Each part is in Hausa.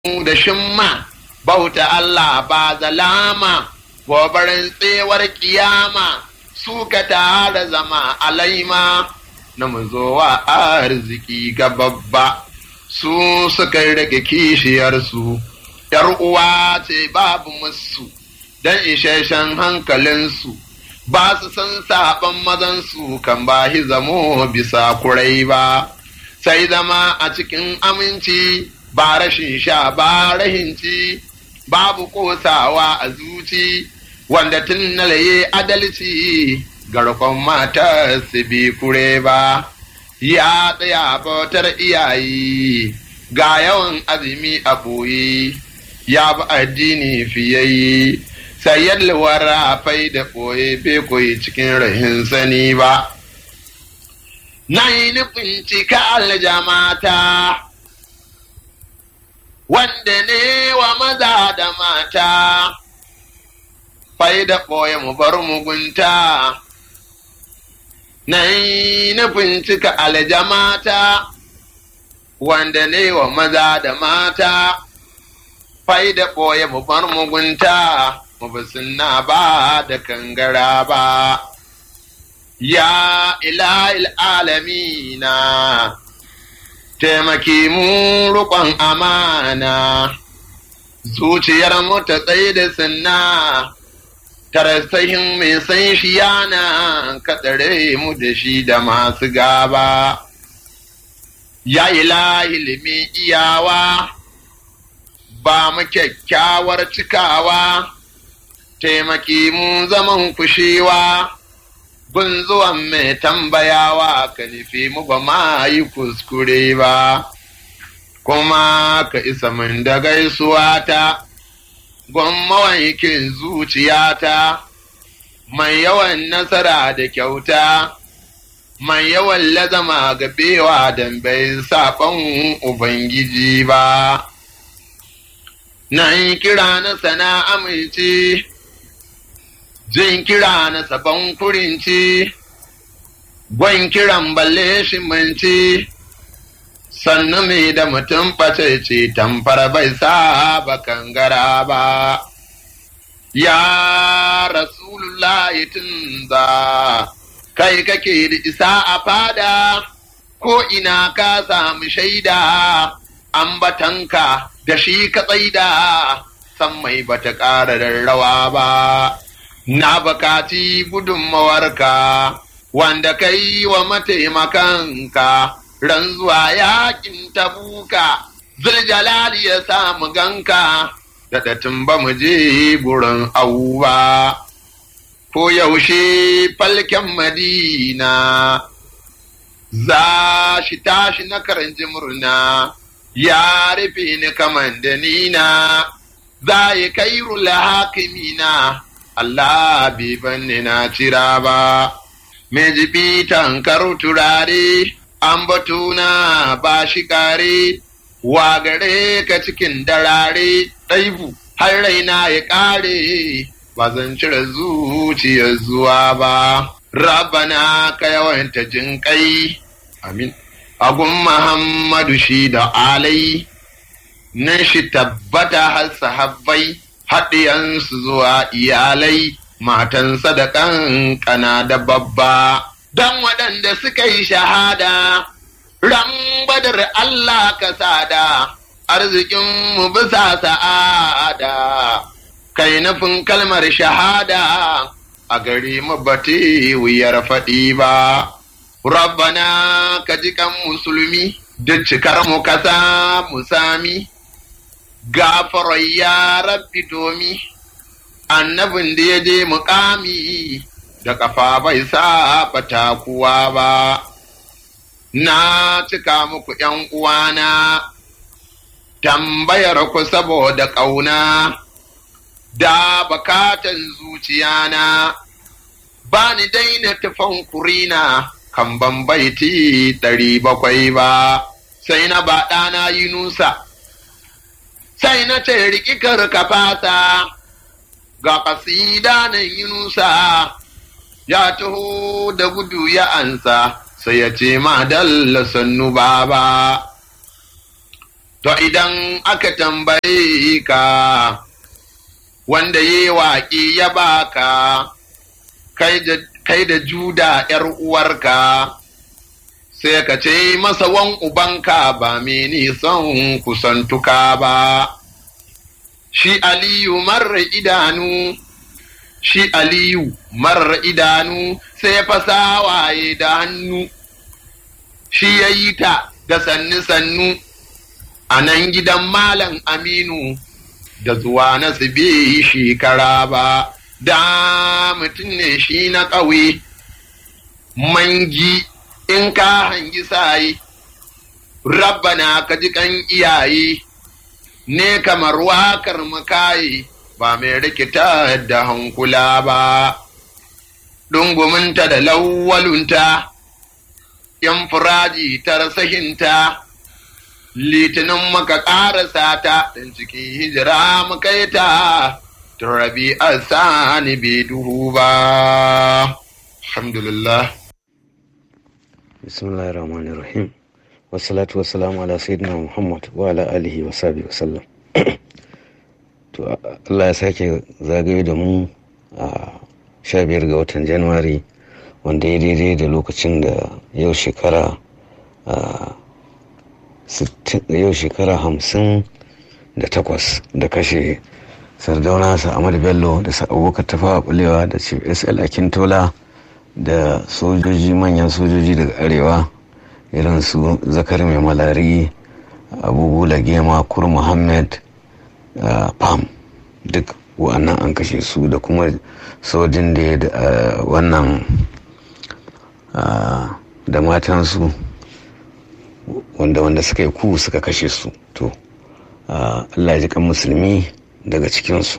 da shimma bauta Allah ba zalama gobarin tsewar kiyama suka tare zama alaima na muzowa arziki ga babba su suka rage kishiyarsu ‘yar uwa ce babu musu don isheshen hankalinsu ba su san saɓan mazansu kan ba zamo bisa kurai ba sai zama a cikin aminci ba rashin sha ba rahinci babu kosawa a zuci wanda tun nalaye adalci garkon mata su bi kure ba ya tsaya bautar iyaye ga yawan azumi a ɓoye ya bi addini fiye sai yalwar rafai da ɓoye bai koyi cikin rahin sani ba na yi nufin cika aljamata wanda ne wa maza da mata fai da ɓoye mu bar mugunta na yi nufin cika aljamata wanda ne wa maza da mata fai da ɓoye mu bar mugunta mu bi sunna ba da kangara ba ya ilahil alamina taimaki mu riƙon amana zuciyar mu ta tsaye da sunna tarasahin mai san shi yana kaɗare mu da shi da masu gaba ya ilahil mai iyawa ba mu kyakkyawar cikawa taimaki mu zaman kushewa gun zuwan mai tambayawa ka nufi mu ba ma yi kuskure ba kuma ka isa min da gaisuwa ta gun mawankin zuciyata mai yawan nasara da kyauta mai yawan lazama gabewa don bai saɓon ubangiji ba na yi kira na sana amince jin kira na sabon kurinci gwan kiran balle shi manci sannu mai da mutum ɓace tamfar bai sa kangara ba ya rasulullahi tunza kai kake da isa a fada ko ina ka samu shaida ambatanka da shi ka tsaida san mai bata ƙara rarrawa ba na bukaci gudunmawarka wanda kai wa mataimakanka ran zuwa yakin tabuka zuljalali ya samu ganka da datin ba mu je gurin auba ko yaushe falken madina za shi tashi na karanci murna ya rufe ni kaman da nina za yi kairul hakimina Allah bai banne na cira ba, me jibi tankar turare, an batuna ba shi kare, wa gare ka cikin darare, ɗaibu har raina ya ƙare, ba zan cire zuciyar zuwa ba. Rabbana ka yawanta jinƙai, amin. Agun Muhammadu shi da alai, nan shi tabbata har sahabbai. Haɗiyansu zuwa iyalai, matansa da ƙanƙana da babba, don waɗanda suka yi shahada, ran badar Allah ka sada, arzikinmu bisa sa'ada, kai nufin kalmar shahada, a gari mu bati wuyar faɗi ba. Rabbana ka ji kan musulmi, duk cikar mu kasa mu sami. Gafarar ya rabbi domi annabin da ya je muƙami da ƙafa bai saba takuwa ba na cika muku ’yan uwana tambayar ku saboda ƙauna da bakatan zuciyana ba ni daina tufan kurina kan ban baiti 700 ba sai na ba ɗana Yunusa sai na ce rikikar ka fata ga ƙasida nan Yunusa ya taho da gudu ya ansa sai ya ce ma dalla sannu baba To idan aka tambaye ka wanda yi waƙi ya baka kai da Juda ‘yar uwarka, sai ka ce masa wan ubanka ba meni son kusantuka ba. Shi Aliyu marar idanu sai fasa waye da hannu, shi ya yi ta da sannu-sannu a nan gidan Malam Aminu, da zuwa na su bai shekara ba, da mutum ne shi na ƙauye, mangi in ka hangi sayi, rabbana ka ji kan iyaye, ne kamar wakar makayi ba mai rikita da hankula ba, ɗunguminta da lawalunta, ‘yan furaji ta rasahinta, litinin maka ƙarasa ta, ɗin cikin hijira muka yi ta, turabi a sani bai duhu ba. Alhamdulillah. Bismillahirrahmanirrahim. Wassalatu wassalamu ala sayyidina Muhammad wa ala alihi wa sahbihi wa sallam. To Allah ya sake zagaye da mu a 15 ga watan Januwari, wanda ya daidai da lokacin da yau shekara 58 da kashe Sardauna Ahmadu Bello da Abubakar Tafawa Balewa da Chief SL Akintola da sojoji, manyan sojoji daga arewa irin su Zakari Mai Malari, Abubu Lagema, Kur Muhammad, Pam, duk wa'annan an kashe su, da kuma sojin da wannan da matansu wanda suka yi ku suka kashe su. To Allah ya ji kan musulmi daga cikinsu.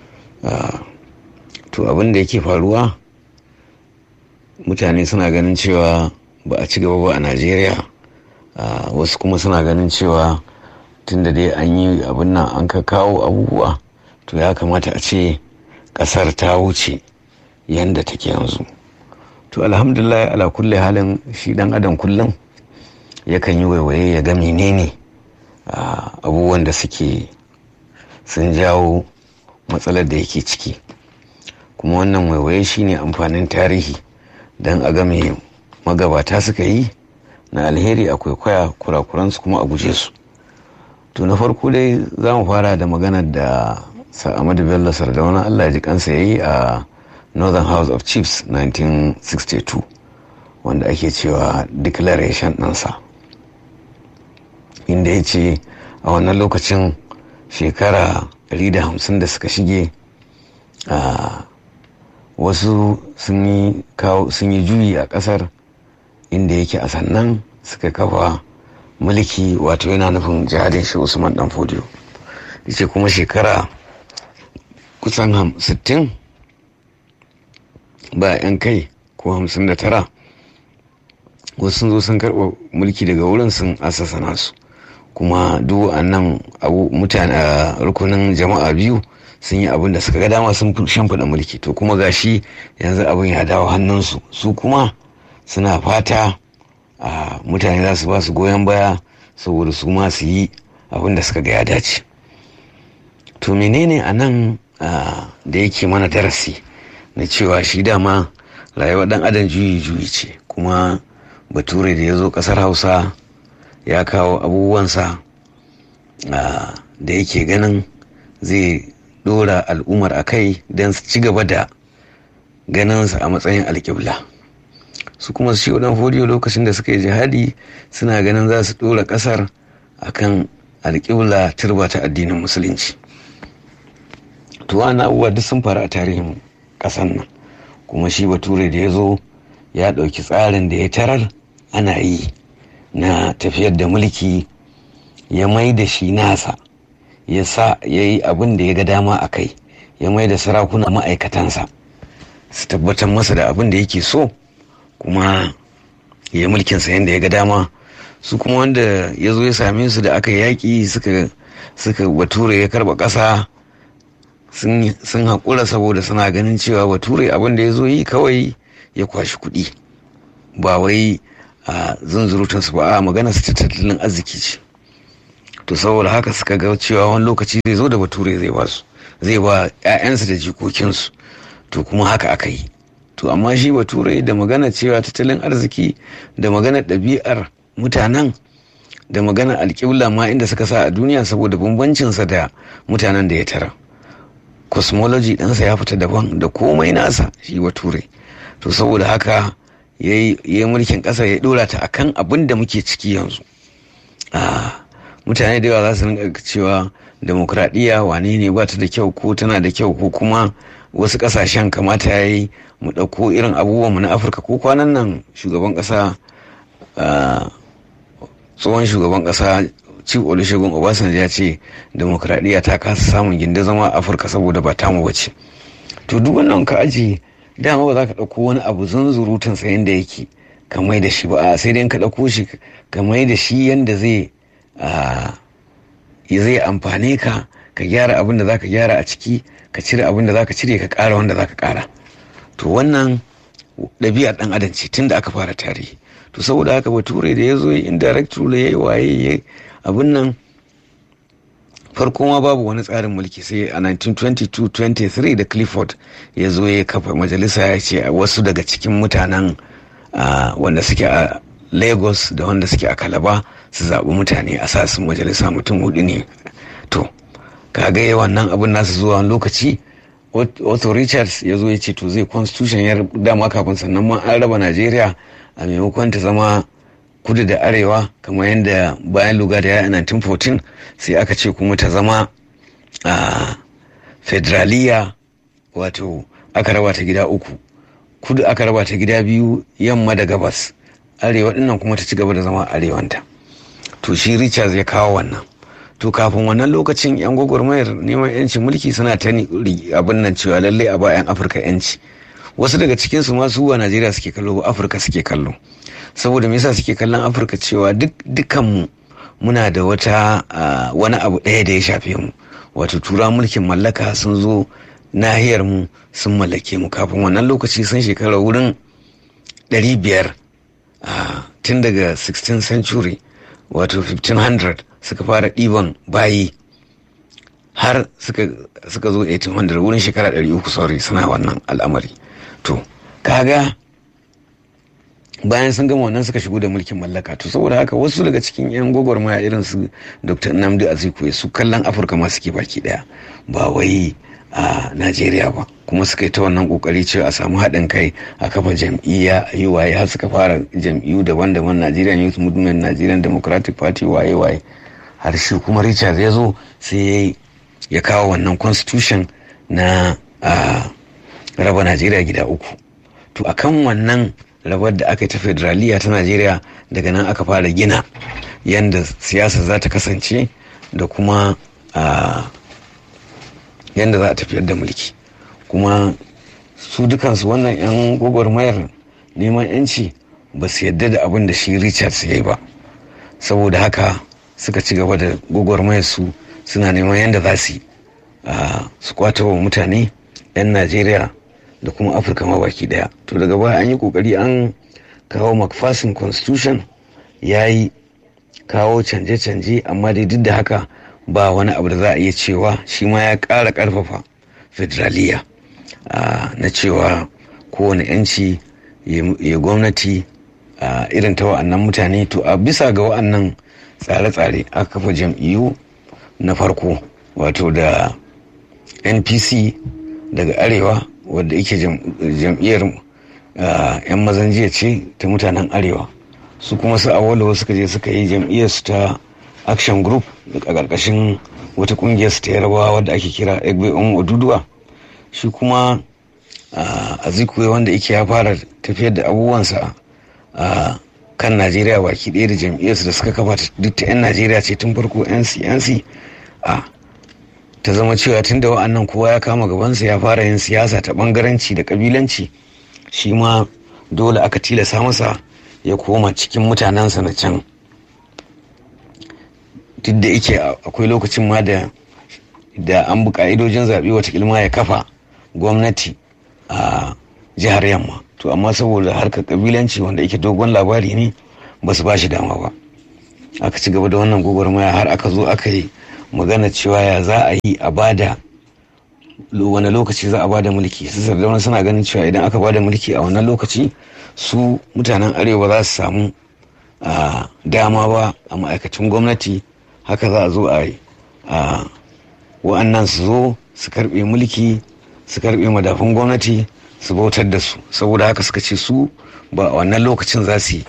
To abin da yake faruwa, mutane suna ganin cewa ba a ci gaba ba a Najeriya, wasu kuma suna ganin cewa tunda dai an yi abin nan an ka kawo abubuwa, to ya kamata a ce ƙasar ta wuce yanda take yanzu. To alhamdulillah, ala kulle halin shi dan adam kullum yakan yi waiwaye ya ga menene abubuwan da sun jawo matsalar da yake ciki, kuma wannan waiwaye shine amfanin tarihi, don a ga me magabata suka yi na alheri a kwaikwaya, kurakuransu kuma a guje su. To na farko dai za mu fara da maganar da Ahmadu Bello Sardauna, Allah ya ji kansa, ya yi a Northern House of Chiefs 1962, wanda ake cewa declaration ɗansa, inda ya ce a wannan lokacin shekara 150 da suka shige, wasu sun yi juyi a ƙasar, inda yake a sannan suka kafa mulki, wato yana nufin jihadin shi Usman Dan Fodiyo. Yace kuma shekara kusan 60 ba 'yan kai ko 59, wasu sun zo sun karɓa mulki daga wurin, sun asasa nasu, kuma duk nan mutane a rukunin jama'a biyu sun yi abin da suka ga dama, sun shimfiɗa mulki. To kuma gashi yanzu abin ya dawo hannunsu, su kuma suna fata mutane za su ba su goyon baya, saboda su ma su yi abin da suka ga ya dace. To menene a nan da yake mana darasi na cewa shi dama rayuwar dan adam juyi ce, kuma bature da ya zo kasar Hausa ya kawo abubuwansa da yake ganin zai dora al'ummar a kai don su ci gaba da ganinsa a matsayin alƙibla. Su kuma su Dan Fodiyo lokacin da suka yi jihadi suna ganin za su dora kasar akan alƙibla turba ta addinin musulunci. To wannan abubuwa duk sun faru a tarihin ƙasar nan, kuma shi bature da ya zo ya ɗauki tsarin da ya tarar ana yi na tafiyar da mulki, ya mai da shi nasa, ya yi abin da ya ga dama a kai, ya mai da sarakuna ma'aikatansa su tabbatar masa da abin da yake so, kuma ya yi mulkinsa yadda ya ga dama. Su kuma wanda ya zo ya same su da aka yaƙi suka bature ya karɓa ƙasa, sun haƙura, saboda suna ganin cewa bature abin da ya zo yi kawai ya kwashi kuɗi, ba wai a zunzurutunsu ba, a magana su tattalin arziki ce. to saboda haka suka ga cewa wani lokaci zai zo da bature zai ba su, zai ba 'ya'yansu da jikokinsu, to kuma haka aka yi. To amma shi bature da magana cewa tattalin arziki da magana ɗabi'ar mutanen da magana alƙibla ma inda suka sa a duniya, saboda bambancinsa da mutanen da ya tara, cosmology ɗansa ya fita daban da komai nasa shi bature. To saboda haka ya yi mulkin ƙasa ya ɗora ta akan abin da muke ciki yanzu. Mutane da yawa za su rinka cewa demokradiyya wane ne ba ta da kyau ko tana da kyau, ko kuma wasu ƙasashen kamata ya yi mu ɗauko irin abubuwanmu na Afirka. Ko kwanan nan shugaban ƙasa, tsohon shugaban ƙasa Chief Olusegun Obasanjo ya ce demokradiyya ta kasa samun gindin zama a Afirka saboda ba tamu bace. To duk wannan ka aji, dama ba za ka ɗauko wani abu zunzurutun sa yanda yake ka mai da shi ba, sai dai ka ɗauko shi ka mai da shi yanda zai amfane ka gyara abin da za ka gyara a ciki, ka cire abin da za ka cire, ka ƙara wanda za ka ƙara. To wannan ɗabi'ar ɗan adam ce tun da aka fara tarihi. To saboda haka bature da ya zo indirect rule ya yi waye abin nan, farko ma babu wani tsarin mulki sai a 1922-23 da Clifford ya zo ya kafa majalisa, ya ce wasu daga cikin mutanen wanda suke a Lagos da wanda suke a Calabar su zaɓi mutane a sasin majalisa, mutum 4 ne. To kaga yawan nan abin nasu zuwa lokaci Otto Richards ya zo ya ce to zai constitution ya dama kafin sannan ma an raba Najeriya a maimakon ta zama kudu da arewa kamar yadda bayan Lugard ya yi a 1914, sai aka ce kuma ta zama federaliya, wato aka raba ta gida 3, kudu aka raba ta gida 2, yamma da gabas, arewa dinnan kuma ta ci gaba da zama arewanta. To shi Richards ya kawo wannan. To kafin wannan lokacin yan gwagwarmayar neman yancin mulki suna ta abin nan cewa lallai a ba 'yan Afirka yanci. Wasu daga cikinsu ma su ba Najeriya suke kallo ba, Afirka suke kallo. Saboda me yasa suke kallon Afirka? Cewa dukkanmu muna da wani abu ɗaya da ya shafe mu, wato tura mulkin mallaka sun zo nahiyar mu sun mallake mu. Kafin wannan lokaci sun shekara wurin 500, tun daga 16th century wato 1500 suka fara ɗiban bayi har suka zo 1800, wurin shekara 300 suna wannan al'amari. To kaga bayan sun gama wannan suka shigo da mulkin mallaka. To saboda haka wasu daga cikin 'yan gwagwarmaya irin su Dr. Nnamdi Azikiwe su kallon Afirka ma suke baki daya, ba wai a Najeriya ba. Kuma suka yi ta wannan kokari cewa a samu haɗin kai, a kafa jam'iyya, a yi waye, har suka fara jam'iyyu daban-daban, Nigerian Youth Movement, Nigerian Democratic Party, waye har shi kuma Richard ya zo sai ya kawo wannan constitution na raba Najeriya gida 3. To akan wannan rabar da aka yi ta federaliya ta Najeriya, daga nan aka fara gina yadda siyasa za ta kasance da kuma yadda za a tafiyar da mulki. Kuma su dukansu wannan 'yan gwagwarmayar neman 'yanci ba su yadda da abin da shi Richards ya yi ba, saboda haka suka ci gaba da gwagwarmayar su, suna neman yadda za su kwata wa mutane 'yan Najeriya da kuma Afirka ma baki daya. To daga baya an yi kokari an kawo McPherson Constitution, ya yi kawo canje-canje, amma dai duk da haka ba wani abu da za a iya cewa shi ma ya ƙara ƙarfafa federaliya na cewa kowane 'yanci ya gwamnati irin ta wa'annan mutane. To a bisa ga wa'annan tsare-tsare aka kafa jam'iyyu na farko, wato da NPC daga arewa, wadda yake jam'iyyar 'yan mazan jiya ce ta mutanen arewa. Su kuma su Awolowo suka je suka yi jam'iyyar su ta Action Group a ƙarƙashin wata ƙungiyar su ta Yarabawa wadda ake kira Egbe Oduduwa. Shi kuma Azikiwe wanda yake ya fara tafiyar da abubuwansa kan Najeriya baki ɗaya da jam'iyyarsu da suka kafa duk ta 'yan Najeriya ce tun farko, NC ta zama cewa tun da wa'annan kowa ya kama gabansa ya fara yin siyasa ta bangaranci da kabilanci, shi ma dole aka tilasa masa ya koma cikin mutanensa na can. Duk da yake akwai lokacin ma da an bi ka'idojin zaɓe wata ilma ya kafa gwamnati a jihar Yamma, to amma saboda harkar kabilanci wanda yake dogon labari ne ba su ba shi dama ba. aka ci gaba da wannan gwagwarmaya har aka zo aka yi magana cewa ya za a yi a bada wani lokaci za a bada mulki. su Sardauna suna ganin cewa idan aka bada mulki a wannan lokaci su mutanen arewa za su samu dama ba a ma'aikacin gwamnati. Haka za a zo a yi wa'annan su zo su karbe mulki, su karbe madafun gwamnati, su bautar da su. Saboda haka suka ce su ba a wannan lokacin za su yi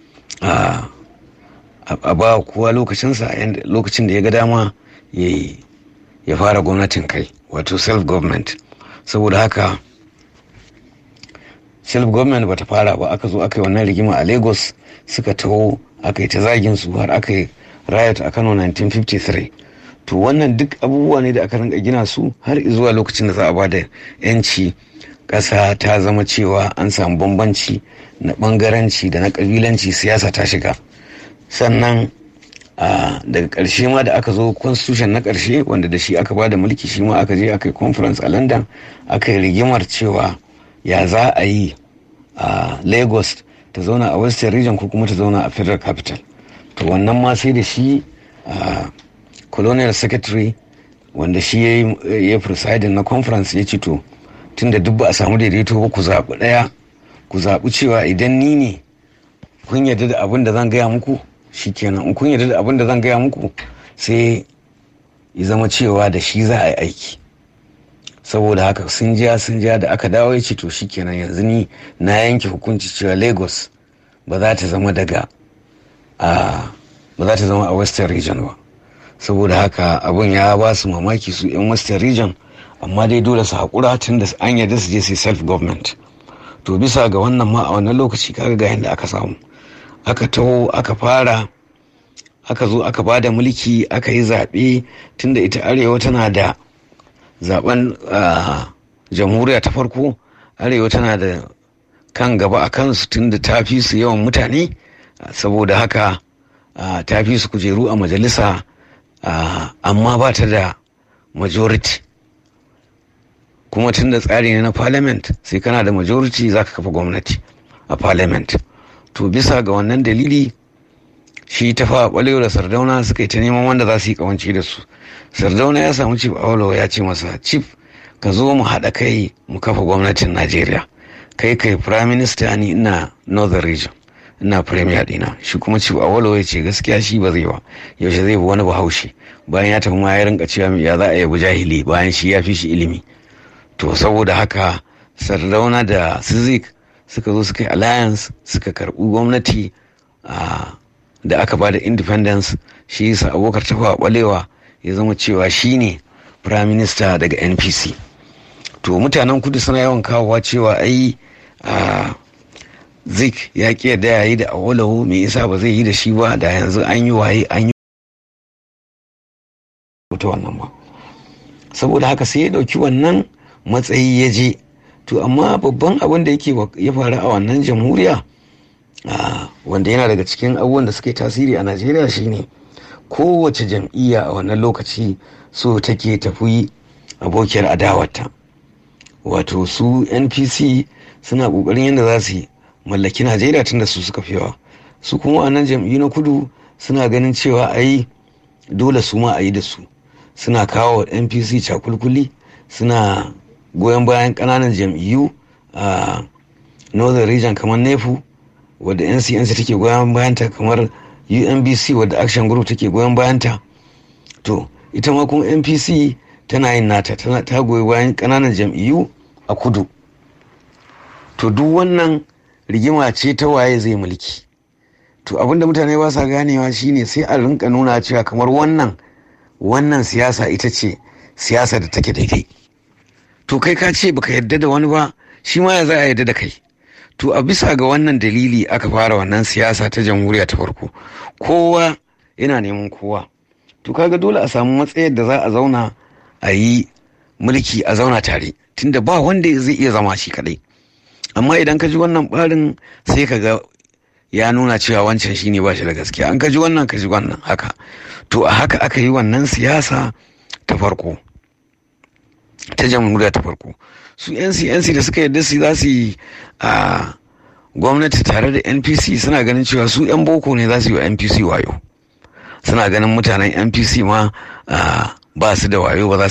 a ba kowa lokacinsa, lokacin da ya ga dama ya fara gwamnatin kai, wato self-government. Saboda haka self-government bata fara ba, aka zo aka yi wannan rigima a Lagos, suka taho aka yi ta zagin su har aka yi riot a Kano 1953. To wannan duk abubuwa ne da aka rinka gina su har zuwa lokacin da za a ba da yanci. Ƙasa ta zama cewa an samu bambanci na ɓangaranci da na ƙabilanci, siyasa ta shiga. Sannan daga ƙarshe ma da aka zo constitution na ƙarshe wanda da shi aka ba da mulki, shi ma aka je aka yi conference a London, aka yi rigimar cewa ya za a yi Lagos ta zauna a Western region ko kuma ta zauna a Federal Capital. To wannan ma sai da shi colonial secretary wanda shi ya yi presiding na conference ya ce to tunda duk ba a samu daidaito ba, ku zaɓi ɗaya, ku zaɓi cewa idan ni ne kun yarda da abin da zan gaya muku shikenan, in kun yarda da abin da zan gaya muku sai ya zama cewa da shi za a yi aiki. Saboda haka sun ja da aka dawo ya ce to shikenan, yanzu ni na yanke hukunci cewa Lagos ba za ta zama a Western region ba. Saboda haka abin ya ba su mamaki su 'yan Western region, amma dai dole su haƙura tun da an yarda su je su self-government. To bisa ga wannan ma a wannan lokaci kaga ga yadda aka samu, aka taho aka fara, aka zo aka bada mulki, aka yi zaɓe. Tunda ita arewa tana da zaben jamhuriya ta farko, arewa tana da kan gaba a kansu tunda ta fi su yawan mutane. Saboda haka ta fi su kujeru a majalisa, amma ba ta da majority. Kuma tunda tsari ne na parliament, sai kana da majority za ka kafa gwamnati a parliament. To bisa ga wannan dalili shi Tafawa Balewa da Sardauna suka yi ta neman wanda za su yi kawance da su. Sardauna ya samu Chief Awolowo ya ce masa, Chief, ka zo mu haɗa kai mu kafa gwamnatin Najeriya, kai prime minister, ni ina northern region, ina premier dina. Shi kuma Chief Awolowo ya ce gaskiya shi ba zai ba, yaushe zai bi wani bahaushe, bayan ya tafi ma ya rinka cewa ya za a yabi jahili bayan shi ya fi shi ilimi. To saboda haka Sardauna da Sizik suka zo suka yi alliance, suka karɓi gwamnati da aka ba da independence. Shi yasa Abubakar Tafawa Balewa ya zama cewa shi ne prime minister daga NPC. To mutanen kudu suna yawan kawowa cewa ai Zik ya ƙi yadda ya yi da Awolowo, me yasa ba zai yi da shi ba, da yanzu an yi waye an yi wannan ba. Saboda haka sai ya ɗauki wannan matsayi ya je. To amma babban abin da ya faru a wannan jamhuriya, wanda yana daga cikin abubuwan da suka yi tasiri a Najeriya, shine kowace jam'iyya a wannan lokaci so take tafi abokiyar adawarta. Wato su NPC suna kokarin yadda za su mallaki Najeriya tunda su suka fi yawa. Su kuma a nan jam'iyyu na kudu suna ganin cewa ai dole su ma a yi da su. Suna kawo NPC cakulkuli, suna goyon bayan ƙananan jam'iyyu a northern region kamar NEPU wadda NCNC take goyon bayanta, kamar UNBC wadda Action Group take goyon bayanta. To ita ma kuma NPC tana yin nata, ta goyi bayan ƙananan jam'iyyu a kudu. To duk wannan rigima ce ta waye zai mulki. To abinda mutane ba sa ganewa shine sai a rinka nuna cewa kamar wannan siyasa ita ce siyasa da take daidai. To kai ka ce baka yarda da wani ba, shi ma ya za a yarda da kai. To a bisa ga wannan dalili aka fara wannan siyasa ta jamhuriya ta farko, kowa yana neman kowa. To kaga dole a samu matsayar da za a zauna a yi mulki, a zauna tare, tunda ba wanda zai iya zama shi kadai. Amma idan ka ji wannan barin sai ka ga ya nuna cewa wancan shine ba shi da gaskiya, an ka ji wannan ka ji wannan haka. To a haka aka yi wannan siyasa ta farko ta jamhuriya ta farko. Su NCNC da suka yarda su za su yi gwamnati tare da NPC suna ganin cewa su 'yan boko ne za su yi wa NPC wayo. suna ganin mutanen NPC ma ba su da wayo ba za